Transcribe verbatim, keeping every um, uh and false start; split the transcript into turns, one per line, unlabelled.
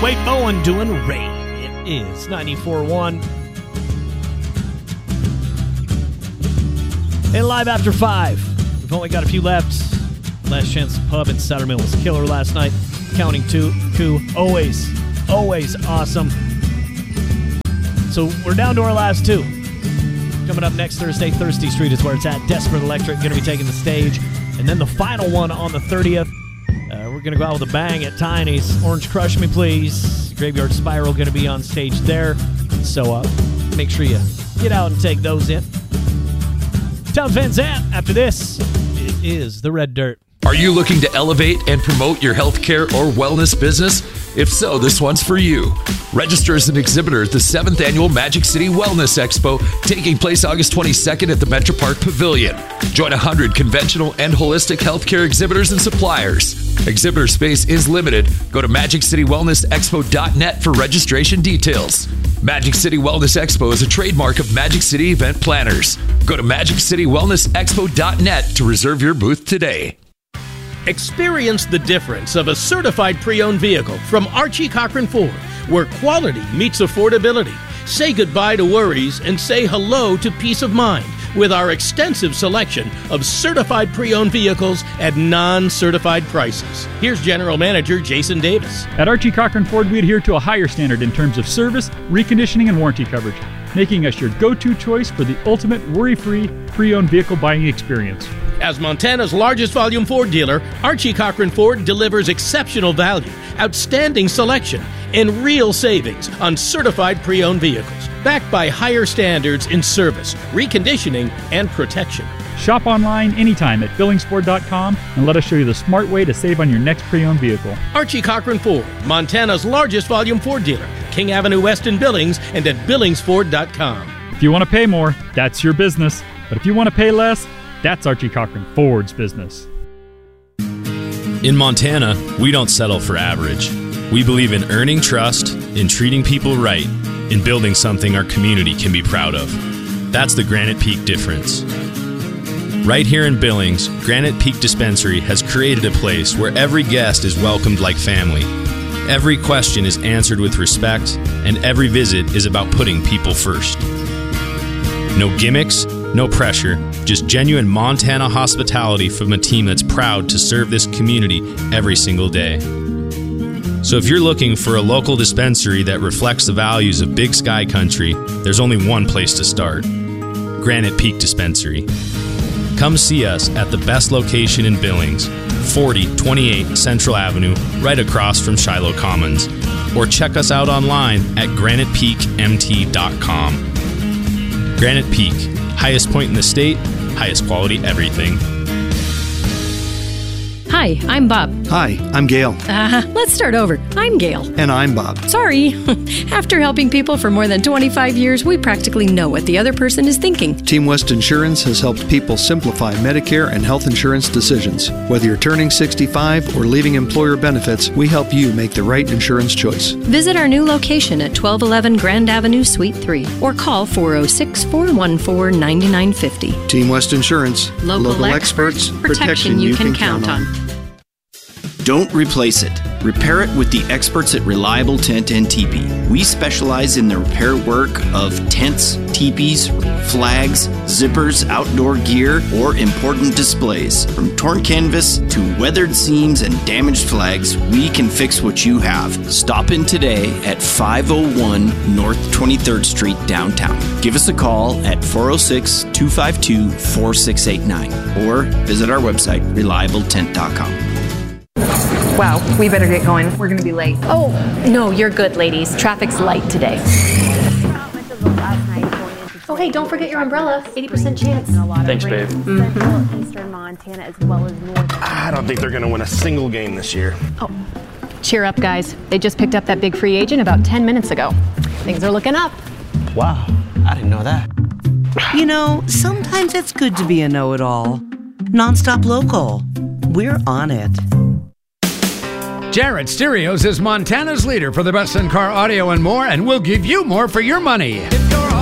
Wade Bowen doing Rain. It is ninety-four point one. And live after five. We've only got a few left. Last Chance Pub in Sutter Mill was killer last night. Counting two. Coup. Always, always awesome. So we're down to our last two. Coming up next Thursday, Thirsty Street is where it's at. Desperate Electric going to be taking the stage. And then the final one on the thirtieth. Uh, we're going to go out with a bang at Tiny's. Orange Crush Me Please. Graveyard Spiral going to be on stage there. So uh, make sure you get out and take those in. Towns Van Zandt, after this, it is the Red Dirt.
Are you looking to elevate and promote your healthcare or wellness business? If so, this one's for you. Register as an exhibitor at the seventh Annual Magic City Wellness Expo, taking place August twenty-second at the Metro Park Pavilion. Join one hundred conventional and holistic healthcare exhibitors and suppliers. Exhibitor space is limited. Go to magic city wellness expo dot net for registration details. Magic City Wellness Expo is a trademark of Magic City Event Planners. Go to magic city wellness expo dot net to reserve your booth today.
Experience the difference of a certified pre-owned vehicle from Archie Cochran Ford, where quality meets affordability. Say goodbye to worries and say hello to peace of mind with our extensive selection of certified pre-owned vehicles at non-certified prices. Here's General Manager Jason Davis.
At Archie Cochran Ford, we adhere to a higher standard in terms of service, reconditioning, and warranty coverage, making us your go-to choice for the ultimate worry-free pre-owned vehicle buying experience.
As Montana's largest volume Ford dealer, Archie Cochran Ford delivers exceptional value, outstanding selection, and real savings on certified pre-owned vehicles, backed by higher standards in service, reconditioning, and protection.
Shop online anytime at billings ford dot com and let us show you the smart way to save on your next pre-owned vehicle.
Archie Cochran Ford, Montana's largest volume Ford dealer, King Avenue West in Billings, and at billings ford dot com.
If you want to pay more, that's your business. But if you want to pay less, that's Archie Cochran Ford's business.
In Montana, we don't settle for average. We believe in earning trust, in treating people right, in building something our community can be proud of. That's the Granite Peak difference. Right here in Billings, Granite Peak Dispensary has created a place where every guest is welcomed like family. Every question is answered with respect, and every visit is about putting people first. No gimmicks, no pressure, just genuine Montana hospitality from a team that's proud to serve this community every single day. So if you're looking for a local dispensary that reflects the values of Big Sky Country, there's only one place to start: Granite Peak Dispensary. Come see us at the best location in Billings, forty twenty-eight Central Avenue, right across from Shiloh Commons. Or check us out online at granite peak m t dot com. Granite Peak, highest point in the state, highest quality everything.
Hi, I'm Bob.
Hi, I'm Gail.
Uh, let's start over. I'm Gail.
And I'm Bob.
Sorry. After helping people for more than twenty-five years, we practically know what the other person is thinking.
Team West Insurance has helped people simplify Medicare and health insurance decisions. Whether you're turning sixty-five or leaving employer benefits, we help you make the right insurance choice.
Visit our new location at twelve eleven Grand Avenue, Suite three, or call four oh six, four one four, nine nine five oh.
Team West Insurance.
Local, Local experts, experts, protection you can, can count on. on.
Don't replace it. Repair it with the experts at Reliable Tent and Teepee. We specialize in the repair work of tents, teepees, flags, zippers, outdoor gear, or important displays. From torn canvas to weathered seams and damaged flags, we can fix what you have. Stop in today at five oh one North twenty-third Street downtown. Give us a call at four oh six, two five two, four six eight nine or visit our website, reliable tent dot com.
Wow, we better get going. We're going to be late.
Oh, no, you're good, ladies. Traffic's light today. Oh, hey, don't forget your umbrella. eighty percent chance.
Thanks, babe.
Mm-hmm. Eastern Montana as well as northern.
I don't think they're going to win a single game this year.
Oh, cheer up, guys. They just picked up that big free agent about ten minutes ago. Things are looking up.
Wow, I didn't know that.
You know, sometimes it's good to be a know-it-all. Nonstop Local. We're on it.
Jarrett Stereos is Montana's leader for the best in-car audio and more, and we'll give you more for your money.